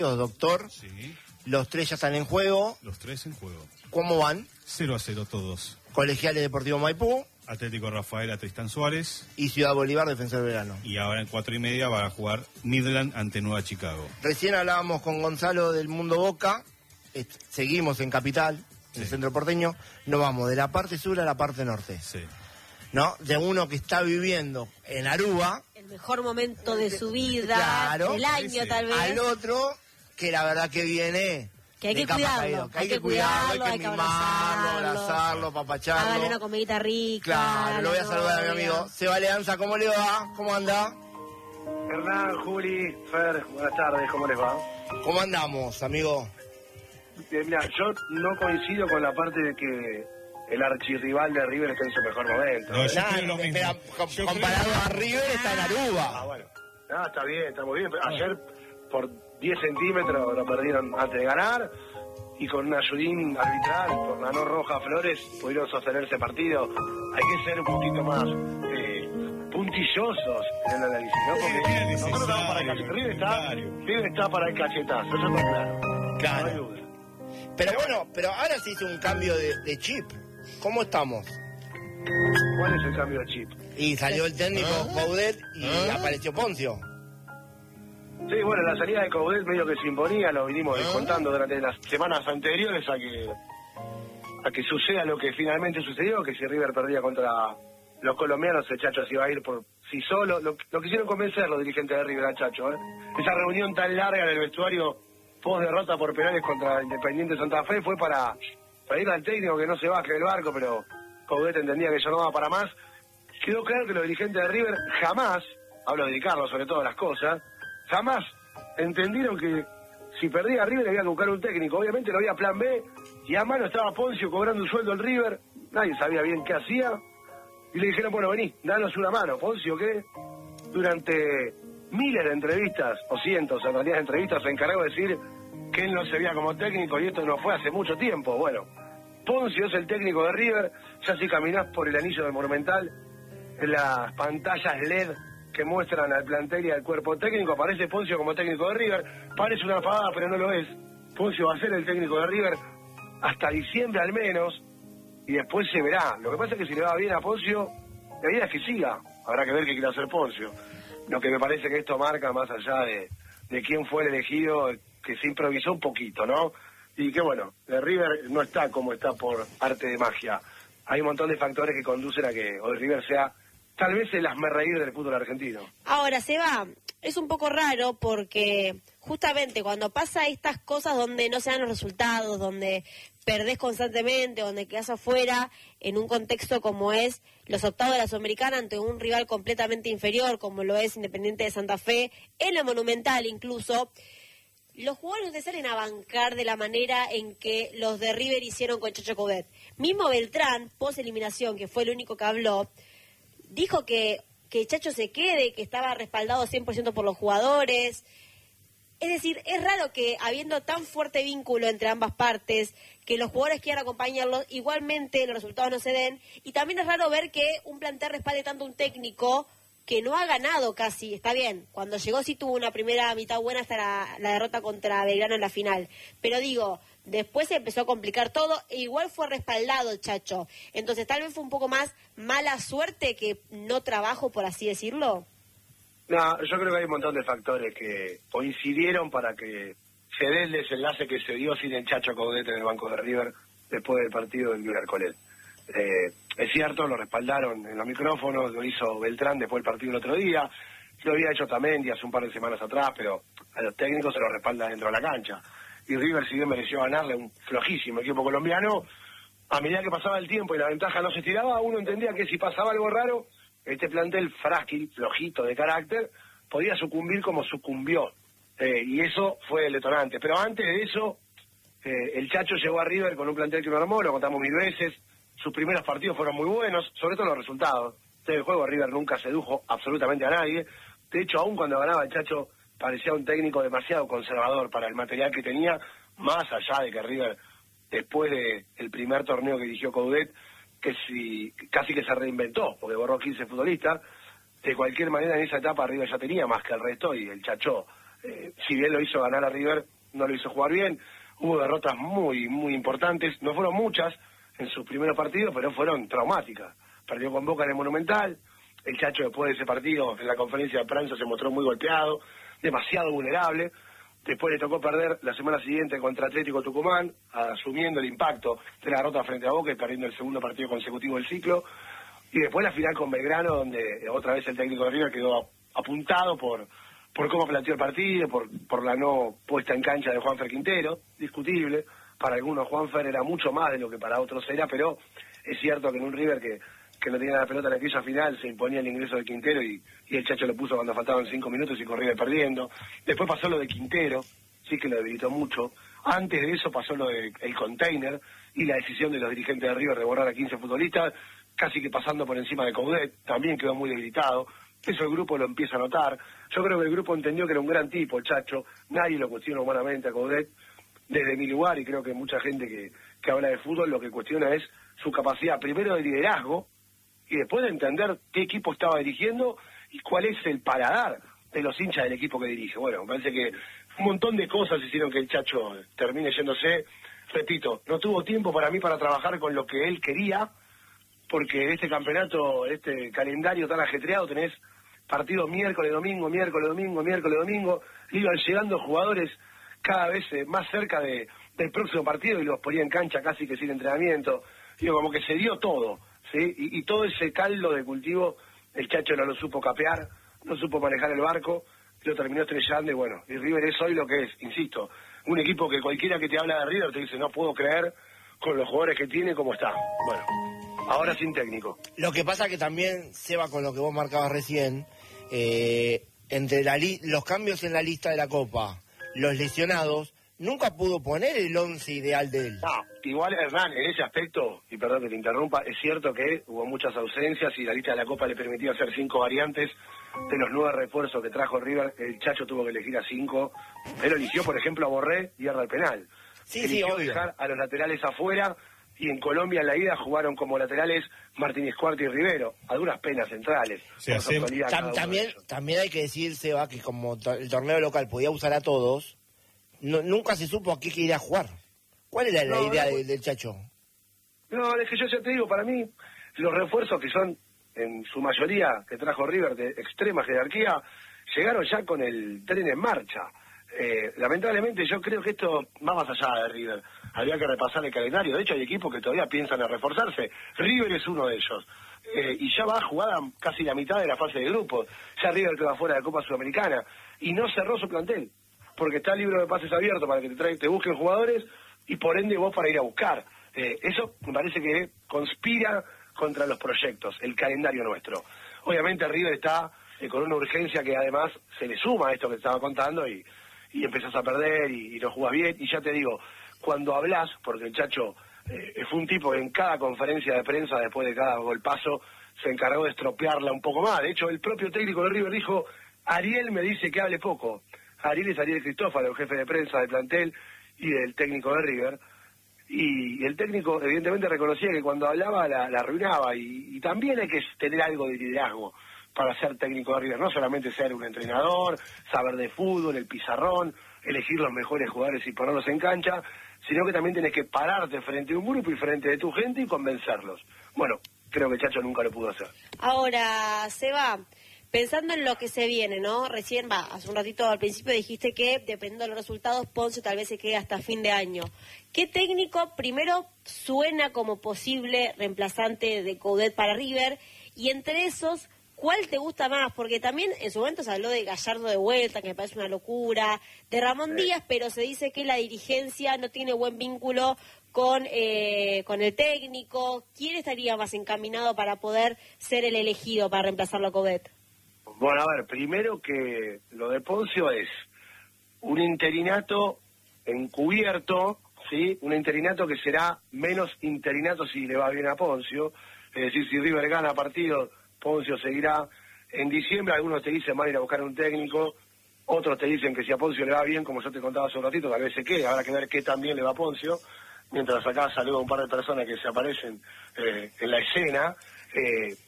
Doctor, Sí. los tres ya están en juego. Los tres en juego. ¿Cómo van? 0-0 todos. Colegiales Deportivo Maipú Atlético Rafaela, Tristán Suárez. y Ciudad Bolívar, Defensor Belgrano. Y ahora en 4:30 va a jugar Midland ante Nueva Chicago. Recién hablábamos con Gonzalo del Mundo Boca. Seguimos en Capital, en el Sí. centro porteño. Nos vamos de la parte sur a la parte norte. Sí. ¿No? De uno que está viviendo en Aruba. El mejor momento de su vida, Claro. del año Sí. tal vez. Al otro, que la verdad que viene... Que hay de que capa cuidarlo, caído, que hay que cuidarlo, hay hay que que mimarlo, abrazarlo, abrazarlo, Hágale papacharlo. una comidita rica. Claro, lo voy a saludar a mi amigo Seba Leanza. ¿Cómo le va? ¿Cómo anda? Hernán, Juli, Fer, buenas tardes, ¿cómo les va? ¿Cómo andamos, amigo? Mira, yo no coincido con la parte de que el archirrival de River está en su mejor momento. No, yo Nada, creo lo mismo. espera, Yo comparado creo- a River está en Aruba. Bueno, nada, está muy bien. Pero ayer por 10 centímetros lo perdieron antes de ganar y con un ayudín arbitral por la no roja Flores pudieron sostenerse partido. Hay que ser un poquito más puntillosos en el análisis, ¿no? Porque Era nosotros estamos para el necesario, River está para el cachetazo, eso está claro. No hay Claro. duda. Pero bueno, pero ahora se hizo un cambio de chip. ¿Cómo estamos? ¿Cuál es el cambio de chip? Y salió el técnico Coudet y apareció Poncio. Sí, bueno, la salida de Coudet medio que se imponía, lo vinimos contando durante las semanas anteriores a que suceda lo que finalmente sucedió, que si River perdía contra los colombianos, el Chacho se iba a ir por sí solo. Lo quisieron convencer los dirigentes de River al Chacho, ¿eh? Esa reunión tan larga en el vestuario post derrota por penales contra Independiente Santa Fe fue para ir al técnico que no se baje del barco, pero Coudet entendía que eso no va para más. Quedó claro que los dirigentes de River jamás, hablo de Carlos sobre todas las cosas, jamás entendieron que si perdía River había que buscar un técnico. Obviamente no había plan B y a mano estaba Poncio cobrando un sueldo en River, nadie sabía bien qué hacía y le dijeron, bueno, vení, danos una mano. Poncio, ¿qué? Durante miles de entrevistas, o cientos en realidad de entrevistas, se encargó de decir que él no se veía como técnico y esto no fue hace mucho tiempo. Bueno, Poncio es el técnico de River, ya si caminás por el anillo del Monumental, en las pantallas LED que muestran al plantel y al cuerpo técnico, aparece Poncio como técnico de River. Parece una pavada, pero no lo es. Poncio va a ser el técnico de River hasta diciembre al menos, y después se verá. Lo que pasa es que si le va bien a Poncio, la idea es que siga. Habrá que ver qué quiere hacer Poncio. Lo que me parece que esto marca, más allá de quién fue el elegido, que se improvisó un poquito, ¿no? Y que bueno, el River no está como está por arte de magia. Hay un montón de factores que conducen a que hoy River sea tal vez el hazmerreír del fútbol argentino. Ahora, Seba, es un poco raro porque justamente cuando pasa estas cosas donde no se dan los resultados, donde perdés constantemente, donde quedás afuera, en un contexto como es los octavos de la Sudamericana ante un rival completamente inferior, como lo es Independiente de Santa Fe, en la Monumental incluso, los jugadores no te salen a bancar de la manera en que los de River hicieron con Chacho Coudet. Mismo Beltrán, post eliminación, que fue el único que habló, dijo que Chacho se quede, que estaba respaldado 100% por los jugadores. Es decir, es raro que habiendo tan fuerte vínculo entre ambas partes, que los jugadores quieran acompañarlos, igualmente los resultados no se den. Y también es raro ver que un plantel respalde tanto un técnico que no ha ganado casi. Está bien, cuando llegó sí tuvo una primera mitad buena hasta la derrota contra Belgrano en la final. Pero digo, después se empezó a complicar todo e igual fue respaldado el Chacho. Entonces tal vez fue un poco más mala suerte que no trabajo, por así decirlo. No, yo creo que hay un montón de factores que coincidieron para que se dé el desenlace que se dio sin el Chacho Coudet en el banco de River después del partido del miércoles. Es cierto, lo respaldaron en los micrófonos, lo hizo Beltrán después del partido el otro día, lo había hecho Tamendi hace un par de semanas atrás, pero a los técnicos se lo respalda dentro de la cancha. Y River, si bien mereció ganarle un flojísimo equipo colombiano, a medida que pasaba el tiempo y la ventaja no se estiraba, uno entendía que si pasaba algo raro, este plantel frágil, flojito de carácter, podía sucumbir como sucumbió. Y eso fue el detonante. Pero antes de eso, el Chacho llegó a River con un plantel que no armó, lo contamos 1000 veces. Sus primeros partidos fueron muy buenos, sobre todo los resultados. El juego River nunca sedujo absolutamente a nadie. De hecho, aún cuando ganaba el Chacho, parecía un técnico demasiado conservador para el material que tenía, más allá de que River, después del primer torneo que dirigió Coudet, casi que se reinventó, porque borró 15 futbolistas. De cualquier manera, en esa etapa River ya tenía más que el resto y el Chacho si bien lo hizo ganar a River, no lo hizo jugar bien. Hubo derrotas muy, muy importantes, no fueron muchas en sus primeros partidos, pero fueron traumáticas. Perdió con Boca en el Monumental, el Chacho después de ese partido en la conferencia de prensa se mostró muy golpeado, demasiado vulnerable. Después le tocó perder la semana siguiente contra Atlético Tucumán, asumiendo el impacto de la derrota frente a Boca y perdiendo el segundo partido consecutivo del ciclo. Y después la final con Belgrano, donde otra vez el técnico de River quedó apuntado por cómo planteó el partido, por la no puesta en cancha de Juanfer Quintero, discutible. Para algunos Juanfer era mucho más de lo que para otros era, pero es cierto que en un River que no tenía la pelota en aquella final se imponía el ingreso de Quintero y el Chacho lo puso cuando faltaban 5 minutos y con River perdiendo. Después pasó lo de Quintero, sí que lo debilitó mucho. Antes de eso pasó lo del container y la decisión de los dirigentes de River de borrar a 15 futbolistas, casi que pasando por encima de Coudet, también quedó muy debilitado. Eso el grupo lo empieza a notar. Yo creo que el grupo entendió que era un gran tipo, el Chacho. Nadie lo cuestiona humanamente a Coudet. Desde mi lugar, y creo que mucha gente que habla de fútbol, lo que cuestiona es su capacidad, primero de liderazgo, y después de entender qué equipo estaba dirigiendo y cuál es el paladar de los hinchas del equipo que dirige. Bueno, me parece que un montón de cosas hicieron que el Chacho termine yéndose. Repito, no tuvo tiempo para mí para trabajar con lo que él quería, porque este campeonato, este calendario tan ajetreado, tenés partidos miércoles, domingo, miércoles, domingo, miércoles, domingo, iban llegando jugadores cada vez más cerca del próximo partido y los ponía en cancha casi que sin entrenamiento. Digo, como que se dio todo, ¿sí? Y todo ese caldo de cultivo, el Chacho no lo supo capear, no supo manejar el barco, lo terminó estrellando y bueno, y River es hoy lo que es, insisto, un equipo que cualquiera que te habla de River te dice, no puedo creer con los jugadores que tiene cómo está. Bueno, ahora sin técnico. Lo que pasa que también, Seba, con lo que vos marcabas recién, entre los cambios en la lista de la Copa, los lesionados, nunca pudo poner el 11 ideal de él. No, igual Hernán, en ese aspecto, y perdón que te interrumpa, es cierto que hubo muchas ausencias y la lista de la Copa le permitía hacer 5 variantes. De los 9 refuerzos que trajo River, el Chacho tuvo que elegir a 5. Él eligió, por ejemplo, a Borré y erra el penal. Eligió dejar a los laterales afuera y en Colombia en la ida jugaron como laterales Martínez Cuarta y Rivero, a duras penas centrales. También hay que decir, Seba, que como el torneo local podía usar a todos, nunca se supo a qué quería jugar. ¿Cuál era la idea del Chacho? No, es que yo ya te digo, para mí, los refuerzos que son, en su mayoría, que trajo River de extrema jerarquía, llegaron ya con el tren en marcha. Lamentablemente yo creo que esto va más allá de River. Habría que repasar el calendario. De hecho, hay equipos que todavía piensan en reforzarse. River es uno de ellos. Y ya va jugada casi la mitad de la fase de grupos. Ya River quedó fuera de Copa Sudamericana. Y no cerró su plantel. Porque está el libro de pases abierto para que te busquen jugadores y por ende vos para ir a buscar. Eso me parece que conspira contra los proyectos, el calendario nuestro. Obviamente River está con una urgencia que además se le suma a esto que te estaba contando y empezás a perder y no jugás bien. Y ya te digo, cuando hablas, porque el Chacho fue un tipo que en cada conferencia de prensa, después de cada golpazo, se encargó de estropearla un poco más. De hecho, el propio técnico de River dijo, Ariel me dice que hable poco. Ariel es Ariel Cristófalo, el jefe de prensa del plantel y del técnico de River. Y el técnico evidentemente reconocía que cuando hablaba la arruinaba. Y también hay que tener algo de liderazgo para ser técnico de River. No solamente ser un entrenador, saber de fútbol, el pizarrón, elegir los mejores jugadores y ponerlos en cancha, sino que también tenés que pararte frente a un grupo y frente de tu gente y convencerlos. Bueno, creo que Chacho nunca lo pudo hacer. Ahora, Seba, pensando en lo que se viene, ¿no? Recién, hace un ratito al principio dijiste que, dependiendo de los resultados, Ponce tal vez se quede hasta fin de año. ¿Qué técnico primero suena como posible reemplazante de Coudet para River? Y entre esos, ¿cuál te gusta más? Porque también en su momento se habló de Gallardo de vuelta, que me parece una locura, de Ramón Díaz, pero se dice que la dirigencia no tiene buen vínculo con el técnico. ¿Quién estaría más encaminado para poder ser el elegido para reemplazarlo a Coudet? Bueno, a ver, primero que lo de Poncio es un interinato encubierto, ¿sí? Un interinato que será menos interinato si le va bien a Poncio. Es decir, si River gana partido, Poncio seguirá. En diciembre algunos te dicen van a ir a buscar un técnico, otros te dicen que si a Poncio le va bien, como yo te contaba hace un ratito, tal vez se quede, habrá que ver qué tan bien le va a Poncio. Mientras acá saludo a un par de personas que se aparecen en la escena.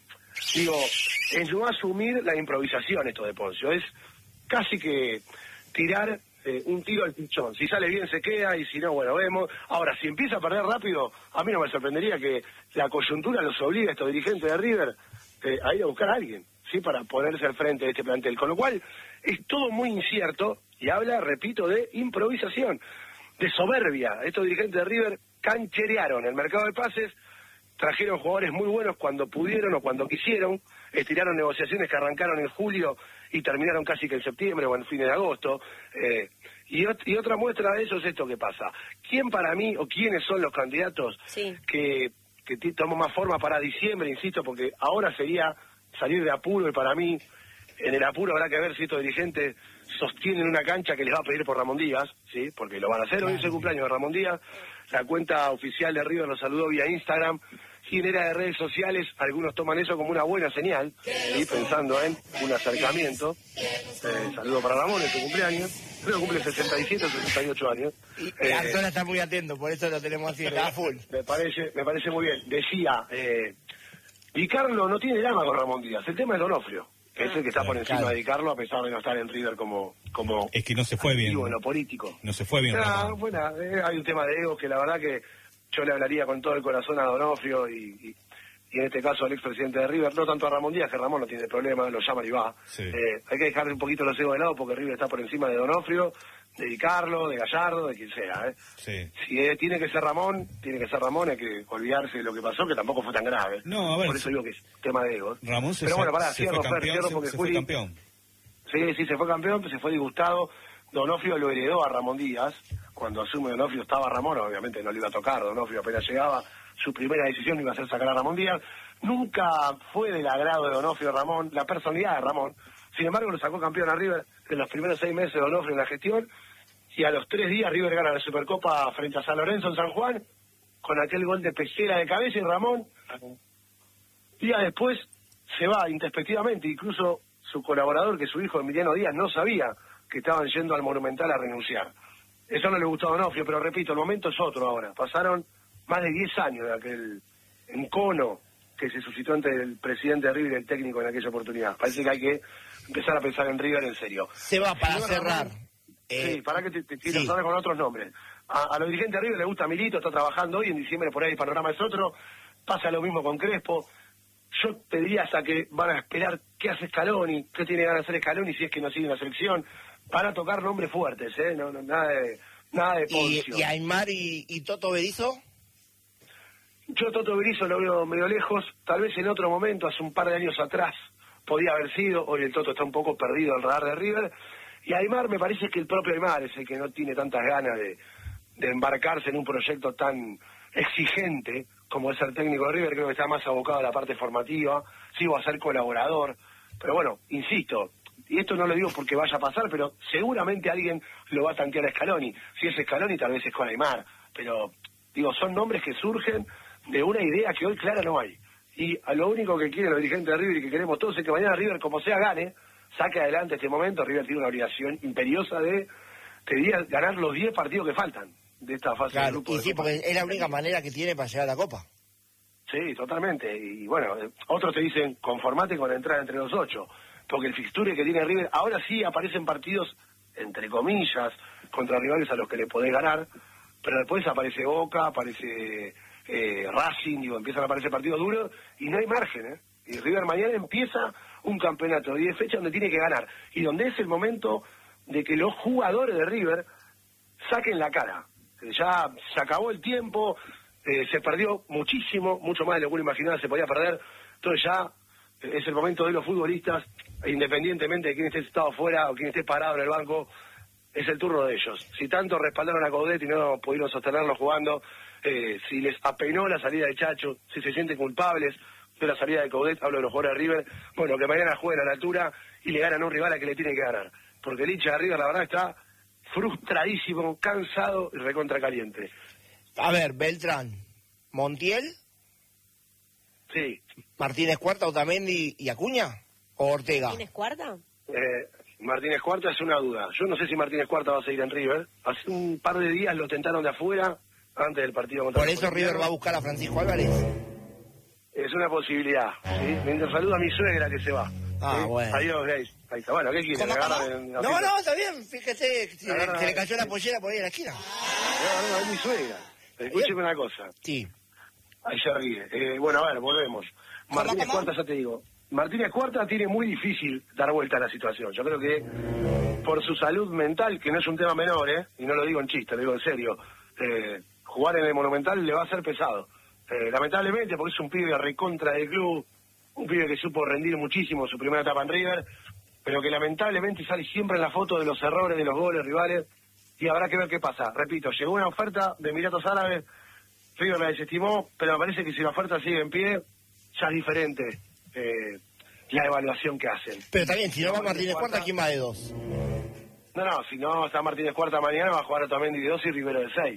Digo, en no asumir la improvisación esto de Poncio, es casi que tirar un tiro al pichón. Si sale bien se queda y si no, bueno, vemos. Ahora, si empieza a perder rápido, a mí no me sorprendería que la coyuntura los obligue a estos dirigentes de River a ir a buscar a alguien, ¿sí? Para ponerse al frente de este plantel. Con lo cual, es todo muy incierto y habla, repito, de improvisación, de soberbia. Estos dirigentes de River cancherearon el mercado de pases, trajeron jugadores muy buenos cuando pudieron o cuando quisieron, estiraron negociaciones que arrancaron en julio y terminaron casi que en septiembre o en fines de agosto. Y otra muestra de eso es esto que pasa. ¿Quién para mí o quiénes son los candidatos que toman más forma para diciembre, insisto, porque ahora sería salir de apuro y para mí en el apuro habrá que ver si estos dirigentes sostienen una cancha que les va a pedir por Ramón Díaz, ¿sí? Porque lo van a hacer. Hoy es el cumpleaños de Ramón Díaz. La cuenta oficial de River lo saludó vía Instagram. Quien era de redes sociales, algunos toman eso como una buena señal, ¿sí? Pensando en un acercamiento. Saludo para Ramón, es su cumpleaños. Creo que cumple 67 o 68 años. Y Artona está muy atento, por eso lo tenemos así, está full. Me parece muy bien. Decía, Di Carlo no tiene drama con Ramón Díaz. El tema es Donofrio, que es el que está por encima de Di Carlo, a pesar de no estar en River como es que no se fue bien. En lo político. No se fue bien. Bueno, hay un tema de ego que la verdad que yo le hablaría con todo el corazón a Donofrio y en este caso al expresidente de River, no tanto a Ramón Díaz, que Ramón no tiene problema, lo llaman y va. Sí. Hay que dejar un poquito los egos de lado porque River está por encima de Donofrio, de Di Carlo, de Gallardo, de quien sea. Sí. Si tiene que ser Ramón, hay que olvidarse de lo que pasó, que tampoco fue tan grave. No, a ver, por eso digo que es tema de egos. Ramón Pero bueno, pará, cierro porque se fue campeón. Sí, se fue campeón, se fue disgustado. Donofrio lo heredó a Ramón Díaz. Cuando asume Donofrio estaba Ramón, obviamente no le iba a tocar. Donofrio apenas llegaba, su primera decisión iba a ser sacar a Ramón Díaz. Nunca fue del agrado de Donofrio Ramón, la personalidad de Ramón. Sin embargo, lo sacó campeón a River en los primeros 6 meses de Donofrio en la gestión. Y a los 3 días River gana la Supercopa frente a San Lorenzo en San Juan, con aquel gol de Pesquera de cabeza y Ramón. Días después se va introspectivamente, incluso su colaborador, que su hijo Emiliano Díaz, no sabía que estaban yendo al Monumental a renunciar. Eso no le gustó a Donofrio, pero repito, el momento es otro ahora. Pasaron más de 10 años de aquel encono que se suscitó entre el presidente de River y el técnico en aquella oportunidad. Parece que hay que empezar a pensar en River en serio. Se va para cerrar. Sí, para que te quiero saber con otros nombres. A los dirigentes de River les gusta Milito, está trabajando hoy, en diciembre por ahí el panorama es otro. Pasa lo mismo con Crespo. Yo pediría hasta que van a esperar qué hace Scaloni, qué tiene ganas de hacer Scaloni si es que no sigue en la selección. Van a tocar nombres fuertes, no, nada de Poncio. ¿Y Aymar y Toto Berizzo? Yo Toto Berizzo lo veo medio lejos, tal vez en otro momento, hace un par de años atrás, podía haber sido. Hoy el Toto está un poco perdido al radar de River. Y Aymar me parece que el propio Aymar es el que no tiene tantas ganas de embarcarse en un proyecto tan exigente como es ser técnico de River. Creo que está más abocado a la parte formativa, sí va a ser colaborador, pero bueno, insisto, y esto no lo digo porque vaya a pasar, pero seguramente alguien lo va a tantear a Scaloni. Si es Scaloni tal vez es con Aymar, pero digo, son nombres que surgen de una idea que hoy clara no hay. Y a lo único que quieren los dirigentes de River y que queremos todos es que mañana River, como sea, gane, saque adelante este momento. River tiene una obligación imperiosa de ganar los 10 partidos que faltan de esta fase de grupo. Y sí, porque es la única manera que tiene para llegar a la Copa. Sí, totalmente. Y bueno, otros te dicen, conformate con entrar entre los 8, porque el fixture que tiene River, ahora sí aparecen partidos, entre comillas, contra rivales a los que le podés ganar, pero después aparece Boca, aparece Racing, empiezan a aparecer partidos duros y no hay margen, Y River mañana empieza un campeonato de 10 fechas donde tiene que ganar y donde es el momento de que los jugadores de River saquen la cara. Ya se acabó el tiempo, se perdió muchísimo, mucho más de lo que uno imaginaba se podía perder. Entonces ya es el momento de los futbolistas, independientemente de quién esté sentado afuera o quién esté parado en el banco, es el turno de ellos. Si tanto respaldaron a Coudet y no pudieron sostenerlo jugando, si les apenó la salida de Chacho, si se sienten culpables de la salida de Coudet, hablo de los jugadores de River, bueno, que mañana jueguen a la altura y le ganan a un rival a que le tienen que ganar. Porque el hincha de River, la verdad, está frustradísimo, cansado y recontra caliente. A ver, Beltrán, Montiel, sí, Martínez Cuarta, Otamendi y Acuña, o Ortega. ¿Martínez Cuarta? Martínez Cuarta es una duda. Yo no sé si Martínez Cuarta va a seguir en River. Hace un par de días lo tentaron de afuera antes del partido contra Por eso River va a buscar a Francisco Álvarez. Es una posibilidad, ¿sí? Mientras saluda a mi suegra que se va. Bueno. Adiós, Grace. Ahí está. Bueno, ¿qué quiere? No, está bien. Fíjese que se le cayó la pollera por ahí en la esquina. No, es mi suegra. Escúcheme una cosa. Sí. Ahí se ríe. Bueno, a ver, volvemos. Martínez Cuarta, ya te digo. Martínez Cuarta tiene muy difícil dar vuelta a la situación. Yo creo que por su salud mental, que no es un tema menor, y no lo digo en chiste, lo digo en serio, jugar en el Monumental le va a ser pesado. Lamentablemente, porque es un pibe recontra del club, un pibe que supo rendir muchísimo su primera etapa en River, pero que lamentablemente sale siempre en la foto de los errores de los goles rivales, y habrá que ver qué pasa. Repito, llegó una oferta de Emiratos Árabes, River la desestimó, pero me parece que si la oferta sigue en pie, ya es diferente la evaluación que hacen. Pero también, si no va Martínez Cuarta, ¿quién va de 2? No, si no está Martínez Cuarta mañana, va a jugar Otamendi de 2 y Rivero de 6.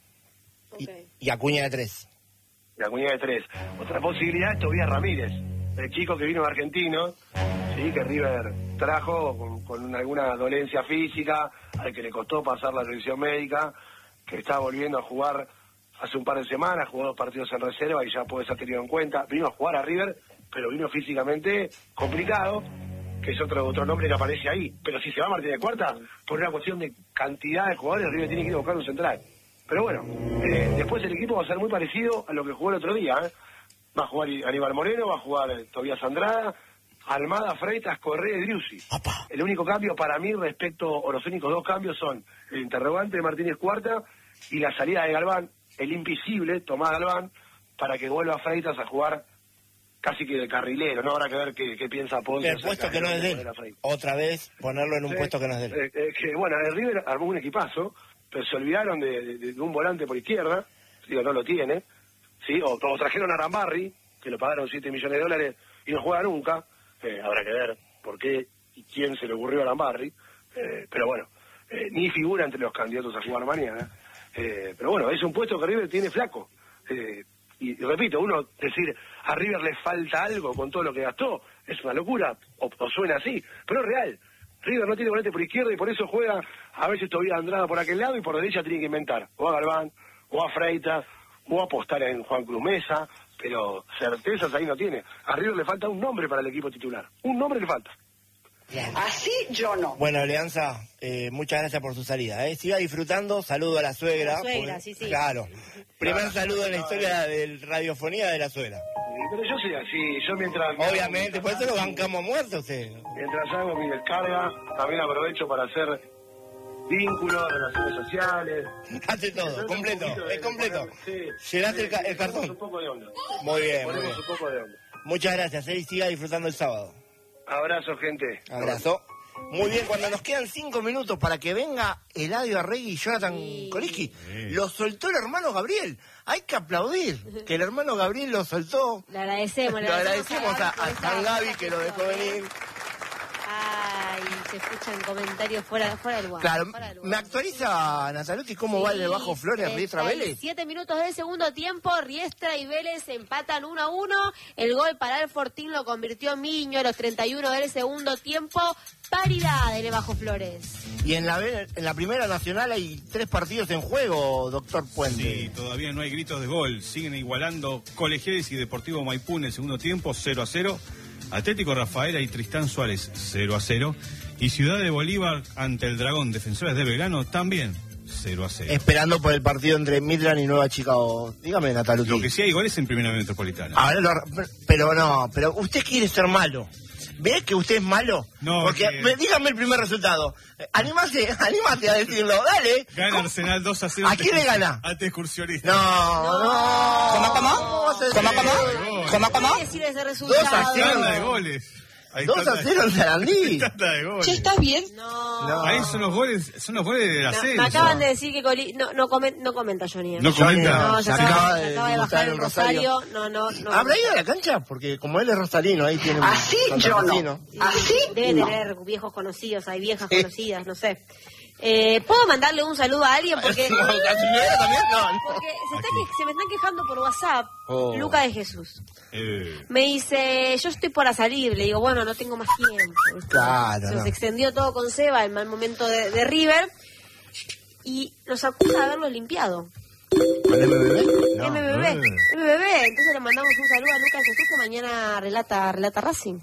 Y Acuña de 3. Y Acuña de 3. Otra posibilidad es Tobías Ramírez, el chico que vino de Argentino, sí, que River trajo con alguna dolencia física, al que le costó pasar la revisión médica, que está volviendo a jugar hace un par de semanas, jugó 2 partidos en reserva y ya puede ser tenido en cuenta. Vino a jugar a River, pero vino físicamente complicado, que es otro nombre que aparece ahí. Pero si se va Martínez Cuarta, por una cuestión de cantidad de jugadores, River tiene que ir a buscar un central. Pero bueno, después el equipo va a ser muy parecido a lo que jugó el otro día. Va a jugar Aníbal Moreno, va a jugar Tobías Andrada, Almada, Freitas, Correa y Driussi. El único cambio para mí respecto, o los únicos 2 cambios son el interrogante de Martínez Cuarta y la salida de Galván, el invisible Tomás Galván, para que vuelva Freitas a jugar casi que de carrilero. No habrá que ver qué piensa Ponce. El puesto que no es de él. Otra vez ponerlo en un puesto que no es de él. Que bueno, el River armó un equipazo, pero se olvidaron de un volante por izquierda, digo, no lo tiene, ¿sí? O trajeron a Arambarri, que lo pagaron $7 millones y no juega nunca. Habrá que ver por qué y quién se le ocurrió a Arambarri, pero bueno, ni figura entre los candidatos a jugar mañana. Pero bueno, es un puesto que River tiene flaco. Y repito, uno decir a River le falta algo con todo lo que gastó, es una locura, o suena así, pero es real. River no tiene volante por izquierda y por eso juega a veces Tobías Andrada por aquel lado y por derecha tiene que inventar o a Galván, o a Freitas, o a apostar en Juan Cruz Mesa, pero certezas ahí no tiene. A River le falta un nombre para el equipo titular, un nombre le falta. Así yo no. Bueno, Alianza, muchas gracias por su salida. Siga disfrutando, saludo a la suegra. Sí. Claro. Primer saludo en la historia de radiofonía de la suegra. Pero yo soy así, yo mientras... Obviamente, por eso lo bancamos muertos. Mientras hago mi descarga, también aprovecho para hacer vínculos, relaciones sociales. Hace todo, completo, es completo. Llenaste el cartón. Un poco de onda. Muy bien, Ponemos un poco de onda. Muchas gracias, y siga disfrutando el sábado. Abrazo, gente. Abrazo. Muy bien, cuando nos quedan 5 minutos para que venga Eladio Arregui y Jonathan Coliski, lo soltó el hermano Gabriel. Hay que aplaudir que el hermano Gabriel lo soltó. Le agradecemos. Lo agradecemos a San Gaby que lo dejó venir. Ay, se escuchan comentarios fuera del lugar. Claro, ¿me actualiza, Nataluti, cómo va el de Bajo Flores, Riestra Vélez? 7 minutos del segundo tiempo, Riestra y Vélez empatan 1-1. El gol para el Fortín lo convirtió Miño a los 31 del segundo tiempo. Paridad en el Bajo Flores. Y en la Primera Nacional hay 3 partidos en juego, doctor Puente. Sí, todavía no hay gritos de gol. Siguen igualando Colegiales y Deportivo Maipú en el segundo tiempo, 0-0. Atlético Rafaela y Tristán Suárez, 0-0. Y Ciudad de Bolívar ante el Dragón, Defensores de Belgrano, también 0-0. Esperando por el partido entre Midland y Nueva Chicago. Dígame, Nataluti. Lo que sí hay goles en Primera Metropolitana. A ver, pero usted quiere ser malo. ¿Ves que usted es malo? No, porque dígame el primer resultado. Anímate a decirlo, dale. Gana Arsenal 2-0. ¿A quién le gana? Ante Excursionista. No. ¿Cómo decir ese resultado? 2-0. Tanda de goles. 2-0 en Sarandí. Tanda de goles. ¿Ya estás bien? No. Ahí son los goles de la serie. Me acaban de decir que no comenta Johnny. No comenta. No, se acaba de bajar en Rosario. No. ¿Habrá ido a la cancha? Porque como él es rosarino, ahí tiene Así yo no. Sí, Así debe no. tener viejos conocidos, hay viejas conocidas, no sé. ¿Puedo mandarle un saludo a alguien? Porque, ¿A su nuera también? No. porque se me están quejando por WhatsApp. Luca de Jesús. Me dice, yo estoy para salir. Le digo, bueno, no tengo más tiempo. Claro, Se nos extendió todo con Seba, el mal momento de River. Y nos acusa de haberlo limpiado. ¿Con MBB? No. MBB. Entonces le mandamos un saludo a Luca de Jesús que mañana relata Racing.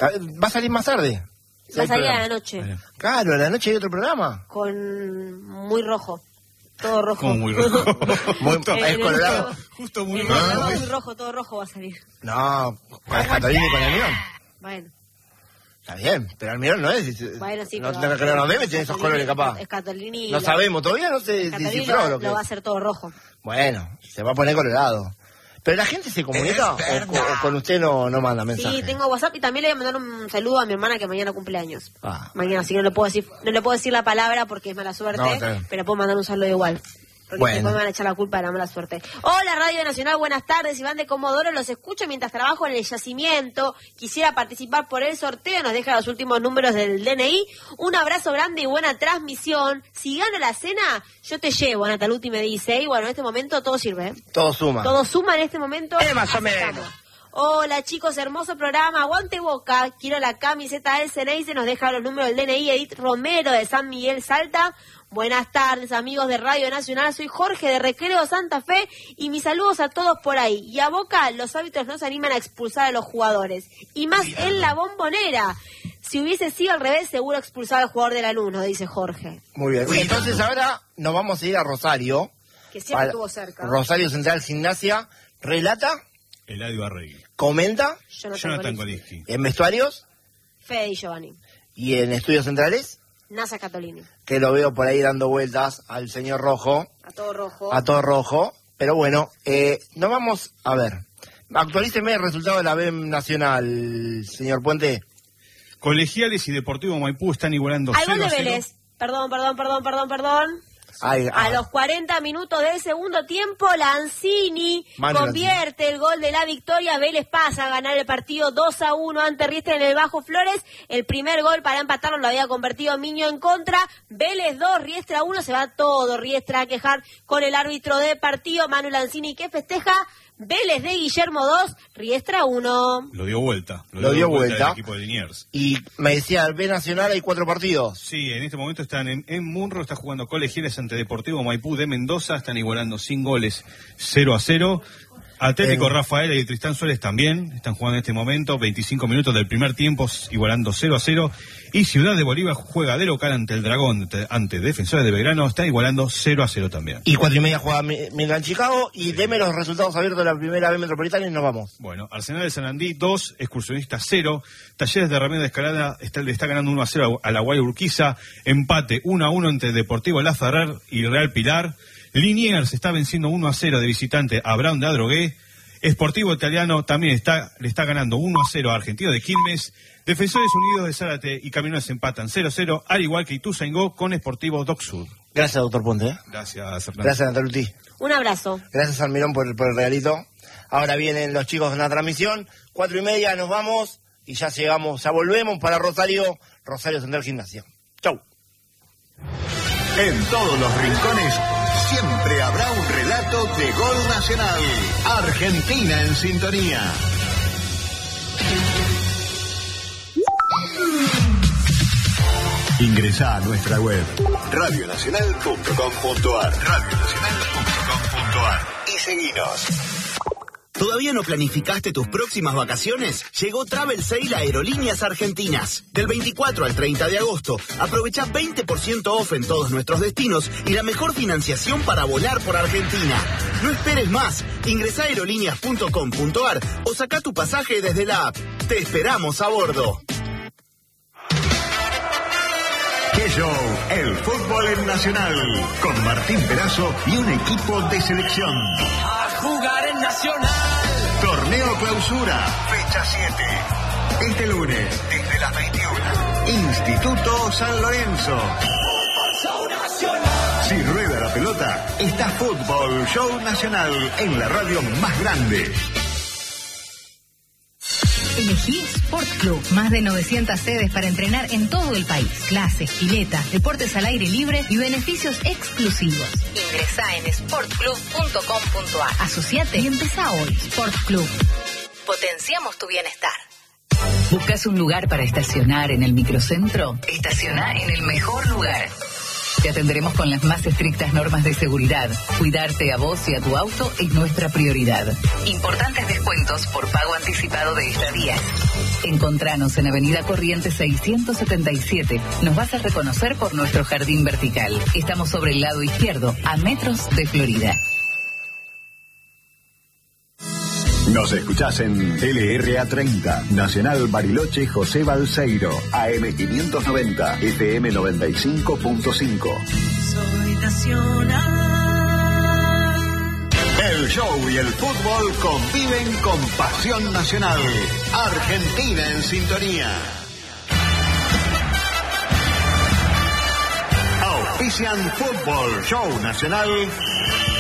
¿Va a salir más tarde? Va a salir a la noche. Claro, a la noche hay otro programa. Con muy rojo. Todo rojo. Como muy rojo. Es colorado. Justo muy rojo. rojo. Muy rojo, todo rojo va a salir. No, con Escatolini y con Almirón. Bueno. Está bien, pero Almirón no es. Bueno, sí, no, pero que no debe tener esos colores capaz. Escatolini. No sabemos, todavía no se descifró lo que lo va a hacer todo rojo. Bueno, se va a poner colorado. ¿Pero la gente se comunica o con usted no manda mensajes? Sí, tengo WhatsApp y también le voy a mandar un saludo a mi hermana que mañana cumple años. Mañana, así que no le puedo decir la palabra porque es mala suerte, pero puedo mandar un saludo igual. Porque después me van a echar la culpa de la mala suerte. Hola Radio Nacional, buenas tardes. Iván de Comodoro, los escucho mientras trabajo en el yacimiento. Quisiera participar por el sorteo. Nos deja los últimos números del DNI. Un abrazo grande y buena transmisión. Si gano la cena, yo te llevo, Nataluti me dice. Y bueno, en este momento todo sirve. ¿Eh? Todo suma. Todo suma en este momento. Más o menos. Hola chicos, hermoso programa, aguante Boca, quiero la camiseta del Ceneice, nos deja los números del DNI, Edith Romero de San Miguel Salta. Buenas tardes amigos de Radio Nacional, soy Jorge de Recreo Santa Fe y mis saludos a todos por ahí. Y a Boca los árbitros no se animan a expulsar a los jugadores, y más en la Bombonera. Si hubiese sido al revés, seguro expulsaba al jugador de Lanús, nos dice Jorge. Muy bien, entonces ahora nos vamos a ir a Rosario. Que siempre estuvo cerca. Rosario Central Gimnasia, relata... Eladio Arregui. ¿Comenta? Jonathan Koliski. ¿En vestuarios? Fede y Giovanni. ¿Y en estudios centrales? Nasa Catolini. Que lo veo por ahí dando vueltas al señor Rojo. A todo rojo. A todo rojo. Pero bueno, nos vamos a ver. Actualíceme el resultado de la B Nacional, señor Puente. Colegiales y Deportivo Maipú están igualando 0-0. Hay gol de Vélez. Perdón. A los 40 minutos del segundo tiempo, Lanzini convierte el gol de la victoria. Vélez pasa a ganar el partido 2-1 ante Riestra en el Bajo Flores. El primer gol para empatarlo lo había convertido Miño en contra. Vélez 2, Riestra 1. Se va todo Riestra a quejar con el árbitro de partido, Manu Lanzini, que festeja. Vélez de Guillermo 2, Riestra 1. Lo dio vuelta. Lo dio vuelta. El equipo de Liniers. Y me decía, B Nacional hay 4 partidos. Sí, en este momento están en Munro, está jugando Colegiales ante Deportivo Maipú de Mendoza, están igualando sin goles 0-0. Atlético Rafaela y Tristán Suárez también están jugando en este momento, 25 minutos del primer tiempo, igualando 0-0. Y Ciudad de Bolívar juega de local ante el Dragón, ante Defensores de Belgrano, está igualando 0-0 también. Y 4:30 juega Milan Chicago, y deme los resultados abiertos de la primera B Metropolitana y nos vamos. Bueno, Arsenal de Sarandí 2, Excursionistas 0, Talleres de Ramírez de Escalada le está ganando 1-0 a la Guay Urquiza, empate 1-1 entre Deportivo La Ferrer y Real Pilar. Liniers está venciendo 1-0 de visitante a Brown de Adrogué. Sportivo Italiano también le está ganando 1-0 a Argentino de Quilmes. Defensores Unidos de Zárate y Camiones empatan 0-0, al igual que Ituzaingó con Sportivo Doc Sur. Gracias, doctor Ponte. Gracias, Hernández. Gracias, Nataluti. Un abrazo. Gracias, Almirón, por el regalito. Ahora vienen los chicos de la transmisión. 4:30 nos vamos y ya volvemos para Rosario Central Gimnasia. Chau. En todos los rincones siempre habrá un relato de gol nacional. Argentina en sintonía. Ingresá a nuestra web radionacional.com.ar y seguinos. ¿Todavía no planificaste tus próximas vacaciones? Llegó Travel Sale a Aerolíneas Argentinas. Del 24 al 30 de agosto, aprovecha 20% off en todos nuestros destinos y la mejor financiación para volar por Argentina. No esperes más. Ingresá a aerolíneas.com.ar o saca tu pasaje desde la app. Te esperamos a bordo. ¡Qué show! El fútbol en Nacional. Con Martín Perazo y un equipo de selección. A jugar en Nacional. Torneo Clausura, fecha 7. Este lunes, desde las 21. Instituto San Lorenzo. Fútbol Show Nacional. Si rueda la pelota, está Fútbol Show Nacional en la radio más grande. Elegí Sport Club. Más de 900 sedes para entrenar en todo el país. Clases, piletas, deportes al aire libre y beneficios exclusivos. Ingresá en sportclub.com.ar. Asociate y empezá hoy. Sport Club. Potenciamos tu bienestar. ¿Buscas un lugar para estacionar en el microcentro? Estaciona en el mejor lugar. Te atenderemos con las más estrictas normas de seguridad. Cuidarte a vos y a tu auto es nuestra prioridad. Importantes descuentos por pago anticipado de estadías. Encontranos en Avenida Corrientes 677. Nos vas a reconocer por nuestro jardín vertical. Estamos sobre el lado izquierdo, a metros de Florida. Nos escuchás en LRA 30, Nacional Bariloche José Balseiro, AM 590, FM 95.5. Soy nacional. El show y el fútbol conviven con pasión nacional. Argentina en sintonía. Auspician Fútbol Show Nacional